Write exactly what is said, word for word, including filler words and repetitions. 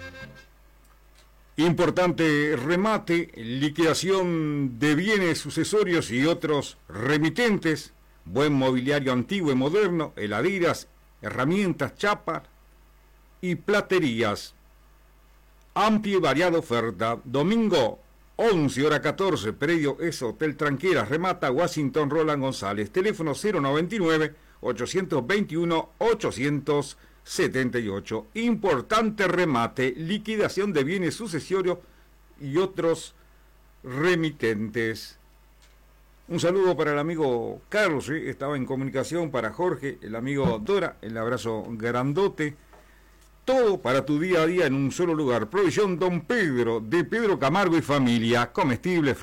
Importante remate, liquidación de bienes sucesorios y otros remitentes, buen mobiliario antiguo y moderno, heladeras, herramientas, chapas y platerías. Amplia y variada oferta. Domingo once hora catorce, predio es Hotel Tranqueras, remata Washington Roland González. Teléfono cero noventa y nueve, ochocientos veintiuno, ochocientos setenta y ocho. Importante remate, liquidación de bienes sucesorios y otros remitentes. Un saludo para el amigo Carlos, ¿eh? Estaba en comunicación, para Jorge, el amigo Dora, el abrazo grandote. Todo para tu día a día en un solo lugar. Provisión Don Pedro, de Pedro Camargo y familia, comestibles,